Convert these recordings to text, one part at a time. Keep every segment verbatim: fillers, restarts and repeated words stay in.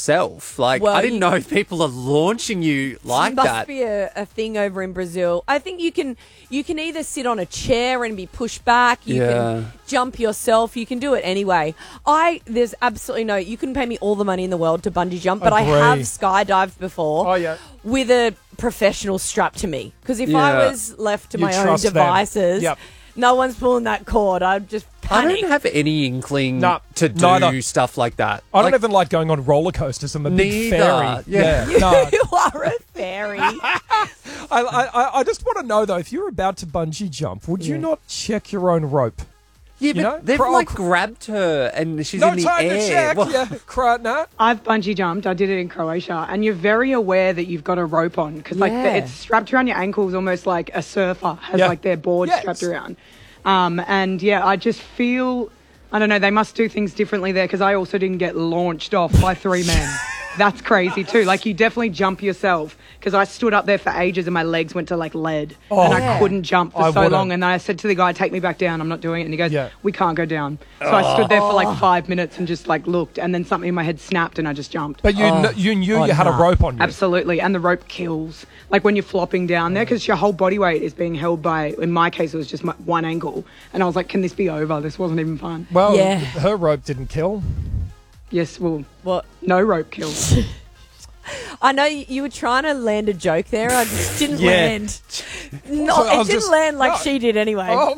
yourself. Like, Well, I didn't you- know people are launching you like must that. be a, a thing over in Brazil. I think you can you can either sit on a chair and be pushed back. You Yeah. can jump yourself. You can do it anyway. I there's absolutely no. You can pay me all the money in the world to bungee jump, but Agree. I have skydived before. Oh, yeah. With a professional strapped to me, because if I Yeah. was left to You my own trust them. devices, Yep. no one's pulling that cord. I'd just I panic. don't have any inkling No, to do neither. stuff like that. I don't Like, even like going on roller coasters. I'm a big Neither. fairy. Yeah. no. You are a fairy. I, I, I just want to know, though, if you're about to bungee jump, would you Yeah. not check your own rope? Yeah, You but know? they've Pro- like grabbed her and she's no in the time air. to check. Well, Yeah, cry, no. I've bungee jumped. I did it in Croatia, and you're very aware that you've got a rope on because, like, Yeah. the, it's strapped around your ankles, almost like a surfer has Yeah. like their board Yes. strapped around. Um, and yeah, I just feel I don't know. They must do things differently there because I also didn't get launched off by three men. That's crazy too. Like, you definitely jump yourself because I stood up there for ages and my legs went to like lead Oh. and I Yeah. couldn't jump for I so wouldn't. long. And then I said to the guy, "Take me back down. I'm not doing it." And he goes, Yeah. "We can't go down." So I stood there for like five minutes and just like looked, and then something in my head snapped and I just jumped. But you kn- you knew Oh, you had a nah. rope on you. Absolutely, and the rope kills. Like when you're flopping down there, because your whole body weight is being held by, in my case, it was just my, one ankle. And I was like, can this be over? This wasn't even fun. Well, Yeah. her rope didn't kill. Yes, well, What? no rope kills. I know you, you were trying to land a joke there. I just didn't Yeah. land. No, So I it was didn't just- land like no. she did anyway. Oh,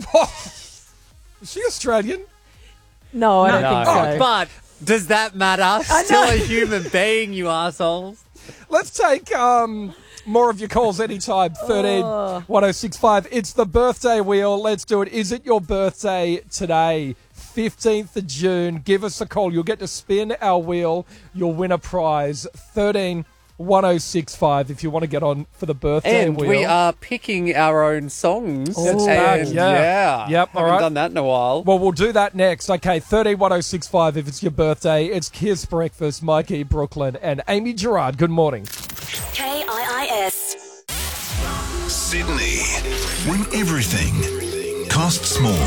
is she Australian? no, I don't no. think so. But does that matter? I Still know. a human being, you assholes. Let's take um, more of your calls anytime. thirteen one oh six five. It's the birthday wheel. Let's do it. Is it your birthday today? fifteenth of June. Give us a call. You'll get to spin our wheel. You'll win a prize. thirteen one oh six five if you want to get on for the birthday And wheel. we are picking our own songs. It's and back, yeah. yeah. Yep, all Haven't right. done that in a while. Well, we'll do that next. Okay, thirteen one oh six five if it's your birthday. It's Kiss Breakfast, Mikey Brooklyn, and Amy Gerard. Good morning. K I I S. Sydney, when everything costs more.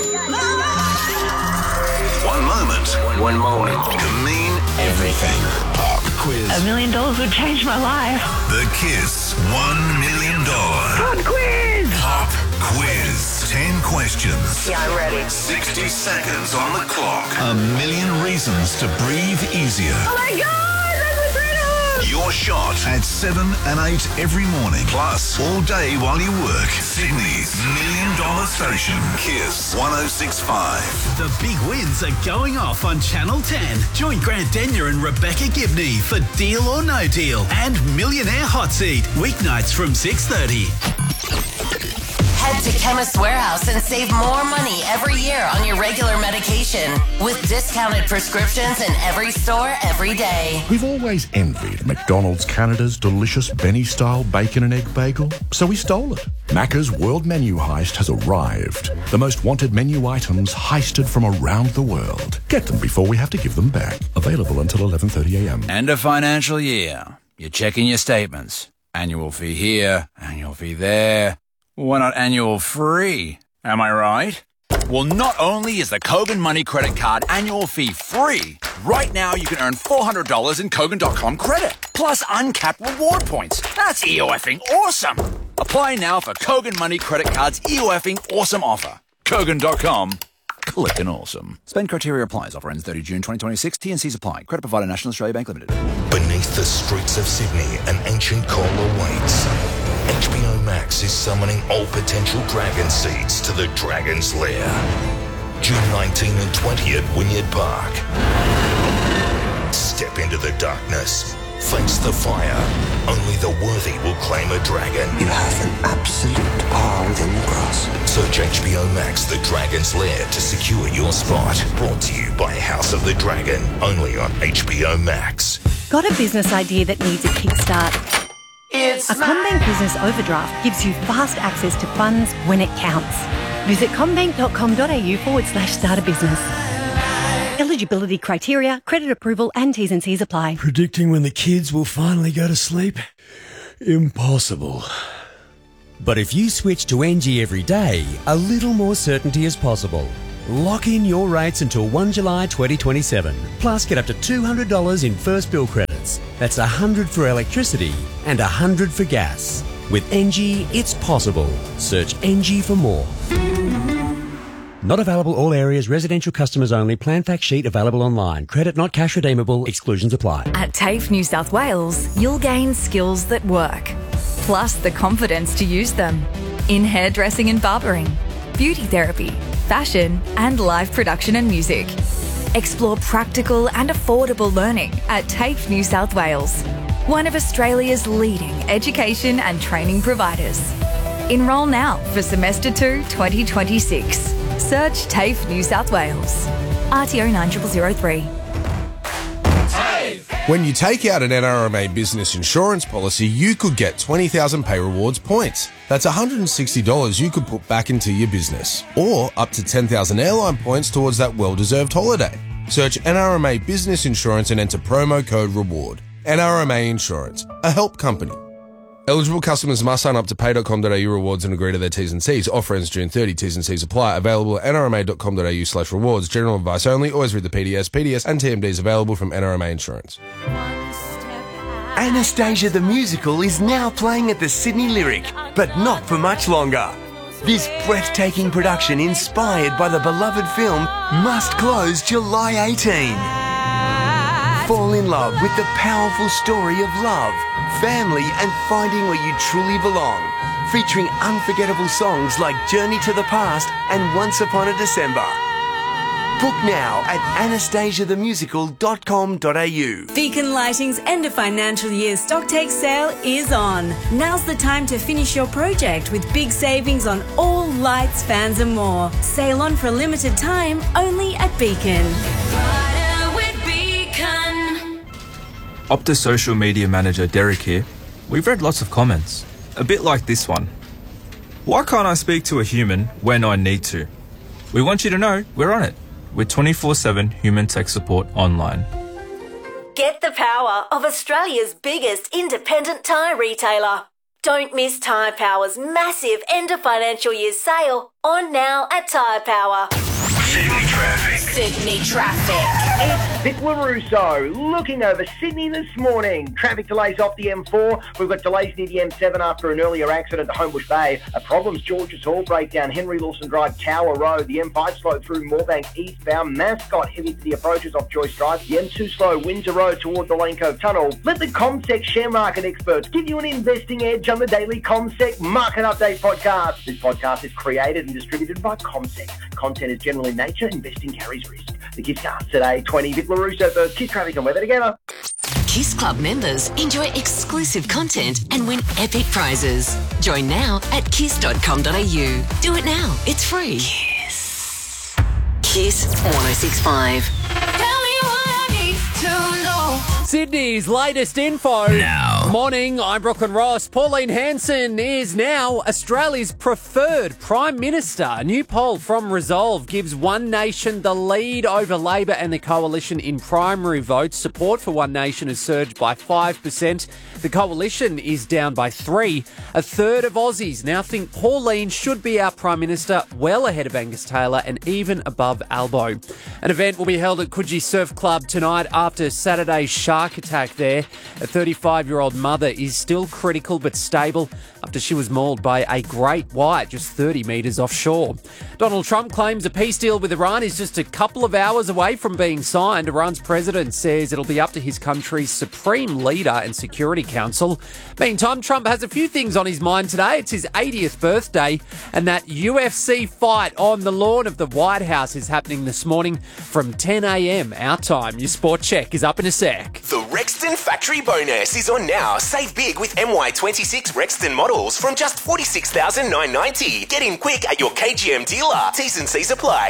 One moment, one moment can mean everything. Pop quiz. A million dollars would change my life. The Kiss One Million Dollar Pop quiz! Pop Quiz. Ten questions. Yeah, I'm ready. Sixty seconds on the clock. A million reasons to breathe easier. Oh my God, that's a freedom! Your shot at seven and eight every morning. Plus, all day while you work. Sydney's Million Dollar Station. Kiss one oh six five. The big wins are going off on Channel ten. Join Grant Denyer and Rebecca Gibney for Deal or No Deal and Millionaire Hot Seat. Weeknights from six thirty. Head to Chemist Warehouse and save more money every year on your regular medication with discounted prescriptions in every store every day. We've always envied McDonald's Canada's delicious Benny-style bacon and egg bagel, so we stole it. Macca's World Menu Heist has arrived. The most wanted menu items heisted from around the world. Get them before we have to give them back. Available until eleven thirty a m. End of financial year. You're checking your statements. Annual fee here, annual fee there. Why not annual free? Am I right? Well, not only is the Kogan Money Credit Card annual fee free, right now you can earn four hundred dollars in Kogan dot com credit, plus uncapped reward points. That's EOFing awesome! Apply now for Kogan Money Credit Card's EOFing awesome offer. Kogan dot com. Clickin' awesome. Spend criteria applies. Offer ends thirtieth of June twenty twenty-six. T and C's apply. Credit provider National Australia Bank Limited. Beneath the streets of Sydney, an ancient call awaits. H B O Max is summoning all potential dragon seeds to the Dragon's Lair. June nineteenth and twentieth at Wynyard Park. Step into the darkness. Face the fire. Only the worthy will claim a dragon. You have an absolute power within your grasp. Search H B O Max The Dragon's Lair to secure your spot. Brought to you by House of the Dragon. Only on H B O Max. Got a business idea that needs a kickstart? It's A CommBank Business Overdraft gives you fast access to funds when it counts. Visit commbank.com.au forward slash start a business. Eligibility criteria, credit approval and T's and C's apply. Predicting when the kids will finally go to sleep? Impossible. But if you switch to N G every day, a little more certainty is possible. Lock in your rates until the first of July twenty twenty-seven. Plus, get up to two hundred dollars in first bill credits. That's one hundred for electricity and one hundred for gas. With Engie, it's possible. Search Engie for more. Not available all areas, residential customers only. Plan fact sheet available online. Credit not cash redeemable. Exclusions apply. At TAFE New South Wales, you'll gain skills that work, plus the confidence to use them in hairdressing and barbering, beauty therapy, fashion, and live production and music. Explore practical and affordable learning at TAFE New South Wales, one of Australia's leading education and training providers. Enrol now for semester two twenty twenty-six. Search TAFE New South Wales. R T O nine zero zero three. When you take out an N R M A business insurance policy, you could get twenty thousand Pay Rewards points. That's one hundred sixty dollars you could put back into your business. Or up to ten thousand airline points towards that well-deserved holiday. Search N R M A Business Insurance and enter promo code REWARD. N R M A Insurance, a help company. Eligible customers must sign up to pay dot com dot a u rewards and agree to their T's and C's. Offer ends June thirtieth. T's and C's apply. Available at n r m a dot com dot a u slash rewards. General advice only. Always read the P D S. P D S and T M Ds available from N R M A Insurance. Anastasia the Musical is now playing at the Sydney Lyric, but not for much longer. This breathtaking production, inspired by the beloved film, must close July eighteenth. Fall in love with the powerful story of love, family, and finding where you truly belong. Featuring unforgettable songs like Journey to the Past and Once Upon a December. Book now at anastasia the musical dot com dot a u. Beacon Lighting's end of financial year stocktake sale is on. Now's the time to finish your project with big savings on all lights, fans and more. Sale on for a limited time only at Beacon. Optus social media manager Derek here. We've read lots of comments, a bit like this one. Why can't I speak to a human when I need to? We want you to know we're on it. We're twenty-four seven human tech support online. Get the power of Australia's biggest independent tyre retailer. Don't miss Tyre Power's massive end of financial year sale on now at Tyre Power. Sydney traffic. Sydney traffic. It's Vic LaRusso looking over Sydney this morning. Traffic delays off the M four. We've got delays near the M seven after an earlier accident at Homebush Bay. A problems Georges Hall breakdown, Henry Lawson Drive, Tower Road. The M five slow through Moorebank eastbound. Mascot heavy to the approaches off Joyce Drive. The M two slow Windsor Road towards the Lane Cove Tunnel. Let the CommSec share market experts give you an investing edge on the daily CommSec Market Update podcast. This podcast is created and distributed by CommSec. Content is general in nature. Investing carries risk. The Kiss Cast today, twenty. Vic LaRusso for Kiss Traffic and Weather together. Kiss Club members enjoy exclusive content and win epic prizes. Join now at kiss dot com dot a u. Do it now. It's free. Kiss. Kiss one oh six point five. Tell me what I need to know. Sydney's latest info. Now. Morning, I'm Brooklyn Ross. Pauline Hanson is now Australia's preferred Prime Minister. A new poll from Resolve gives One Nation the lead over Labor and the Coalition in primary votes. Support for One Nation has surged by five percent. The Coalition is down by three. A third of Aussies now think Pauline should be our Prime Minister, well ahead of Angus Taylor and even above Albo. An event will be held at Coogee Surf Club tonight after Saturday's shark attack there. A thirty-five-year-old mother is still critical but stable after she was mauled by a great white just thirty metres offshore. Donald Trump claims a peace deal with Iran is just a couple of hours away from being signed. Iran's president says it'll be up to his country's supreme leader and Security Council. Meantime, Trump has a few things on his mind today. It's his eightieth birthday, and that U F C fight on the lawn of the White House is happening this morning from ten a m our time. Your sport check is up in a sec. The Rexton Factory Bonus is on now. Save big with M Y twenty-six Rexton models from just forty-six thousand nine hundred ninety dollars. Get in quick at your K G M dealer. T's and C's apply.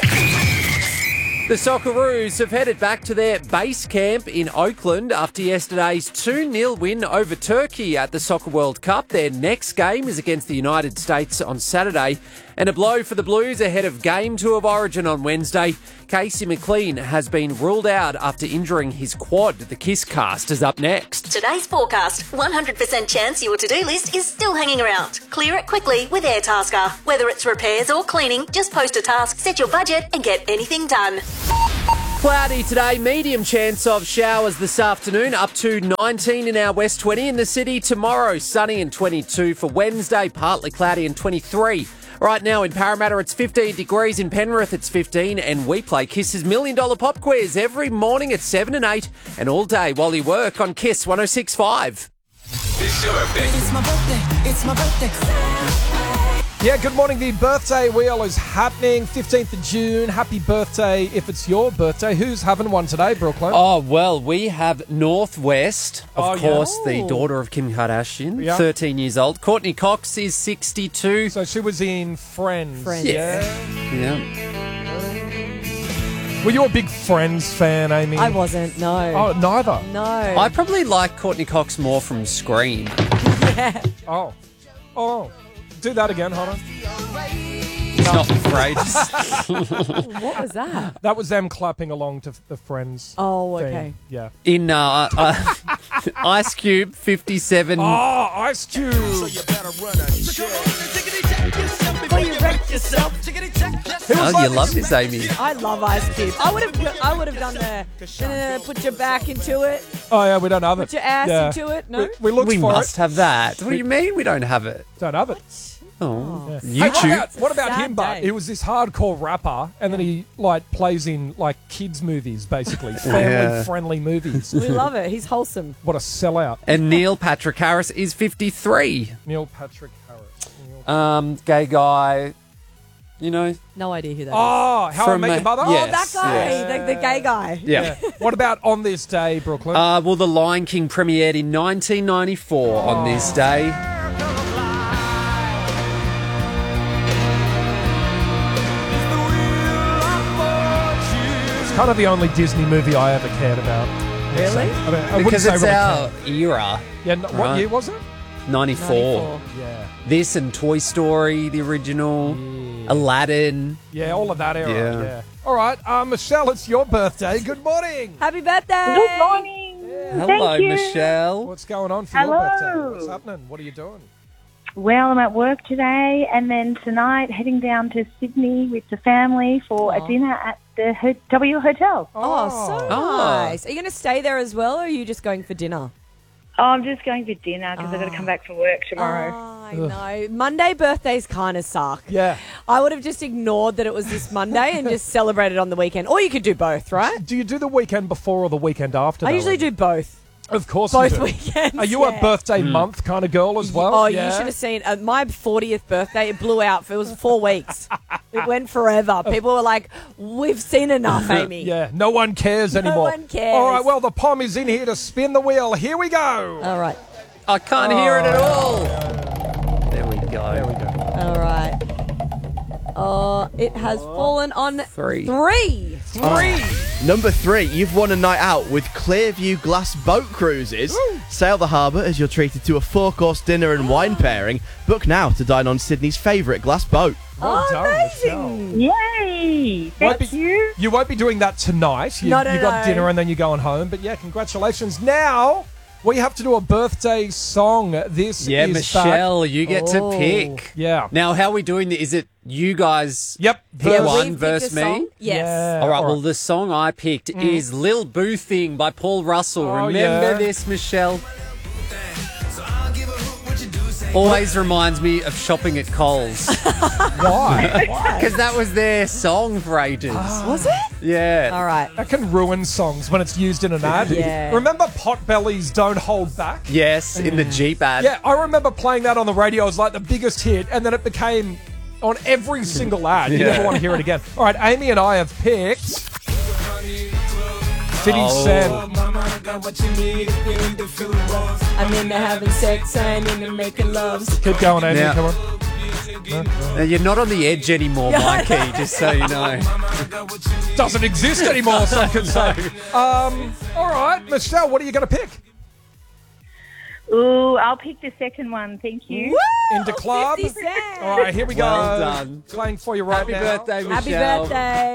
The Socceroos have headed back to their base camp in Oakland after yesterday's two nil win over Turkey at the Soccer World Cup. Their next game is against the United States on Saturday. And a blow for the Blues ahead of Game two of Origin on Wednesday. Casey McLean has been ruled out after injuring his quad. The Kiss Cast is up next. Today's forecast, one hundred percent chance your to-do list is still hanging around. Clear it quickly with Airtasker. Whether it's repairs or cleaning, just post a task, set your budget and get anything done. Cloudy today, medium chance of showers this afternoon, up to nineteen in our West twenty in the city. Tomorrow, sunny and twenty-two for Wednesday, partly cloudy and twenty-three. Right now in Parramatta, it's fifteen degrees. In Penrith, it's fifteen. And we play Kiss's Million Dollar Pop Quiz every morning at seven and eight and all day while you work on Kiss one oh six point five. It's your birthday. It's my birthday. It's my birthday. Yeah, good morning. The birthday wheel is happening. fifteenth of June. Happy birthday if it's your birthday. Who's having one today, Brooklyn? Oh, well, we have Northwest, of Oh, yeah. course, the Ooh. daughter of Kim Kardashian, Yeah. thirteen years old. Courtney Cox is sixty-two. So she was in Friends. Friends. Yeah. Yeah. Were you a big Friends fan, Amy? I wasn't, no. Oh, neither? No. I probably like Courtney Cox more from Scream. Yeah. Oh. Oh. Do that again, hold on. It's not outrageous. What was that? That was them clapping along to the Friends. Oh, theme. okay. Yeah. In uh, uh, Ice Cube, fifty-seven. Oh, Ice Cube. Before you wreck yourself. Oh, you love this, Amy. I love Ice Cube. I would have I would have done the uh, put your back into it. Oh, yeah, we don't have it. Put your ass Yeah. into it. No. We, we looked We for must it. have that. What do you mean we don't have it? Don't have it. Oh, Yeah. Hey, what YouTube. about, what about Sad him, but day. he was this hardcore rapper, and then he, like, plays in, like, kids' movies, basically. Yeah. Family-friendly movies. We love it. He's wholesome. What a sellout. And Neil Patrick Harris is fifty-three. Neil Patrick Harris. Neil- Um, gay guy. You know? No idea who that is. Oh, How I From, Met uh, Your Mother? Oh, yes, that guy, yes. the, the gay guy. Yeah. What about On This Day, Brooklyn? Uh, well, The Lion King premiered in nineteen ninety-four on this day. It's kind of the only Disney movie I ever cared about. Really? I, mean, I wouldn't Because say it's really our cared. era. Yeah, no, what right. year was it? ninety-four. ninety-four. Yeah. This and Toy Story, the original. Aladdin. Yeah, all of that era. Yeah. Yeah. All right, uh, Michelle, it's your birthday. Good morning. Happy birthday. Good morning. Hello, Thank you. Michelle. What's going on for Hello. your birthday? What's happening? What are you doing? Well, I'm at work today, and then tonight heading down to Sydney with the family for Aw. a dinner at the Ho- W Hotel. Oh, so Oh. nice. Are you going to stay there as well, or are you just going for dinner? Oh, I'm just going for dinner because I've got to come back for work tomorrow. Oh, I know. Monday birthdays kind of suck. Yeah. I would have just ignored that it was this Monday and just celebrated on the weekend. Or you could do both, right? Do you do the weekend before or the weekend after? I though, usually Amy? do both. Of course Both you do. weekends. Are you yeah. a birthday month kind of girl as well? Oh, yeah? you should have seen uh, my fortieth birthday. It blew out. It was four weeks. It went forever. People were like, "We've seen enough, Amy." Yeah, no one cares anymore. one cares. All right, well, the P O M is in here to spin the wheel. Here we go. All right. I can't hear it at all. There we go. There we go. All right. Oh, it has fallen on Three. Three. Three. Number three, you've won a night out with Clearview Glass Boat Cruises. Woo. Sail the harbour as you're treated to a four-course dinner and wine pairing. Book now to dine on Sydney's favourite glass boat. Well Oh, done, amazing. Michelle. Yay! Won't Thank be- you. You won't be doing that tonight. You, No, no, you got no. dinner and then you're going home. But yeah, congratulations. Now we have to do a birthday song. This Yeah, is Michelle, back. you get Oh. to pick. Yeah. Now, how are we doing it? Is it you guys Yep. pick Yeah, one we picked versus a me? song. Yes. Yeah. All right, all well, the song I picked is Lil Boo Thing by Paul Russell. Oh, Remember yeah. this, Michelle? Always reminds me of shopping at Coles. Why? Why? Because that was their song for ages. Was it? Yeah. All right. That can ruin songs when it's used in an ad. Yeah. Remember Potbelly's Don't Hold Back? Yes, in the Jeep ad. Yeah, I remember playing that on the radio. It was like the biggest hit, and then it became on every single ad. You Yeah. never want to hear it again. All right, Amy and I have picked City Oh. Sen. I'm into having sex. I'm into making loves. Keep going, Amy. Now- Come on. Now, you're not on the edge anymore, Mikey, just so you know. Doesn't exist anymore, some can say. Um, all right, Michelle, what are you going to pick? Ooh, I'll pick the second one. Thank you. Woo! Into club? fifty Cent. All right, here we go. Well done. Playing for you right Happy now. birthday, Michelle. Happy birthday.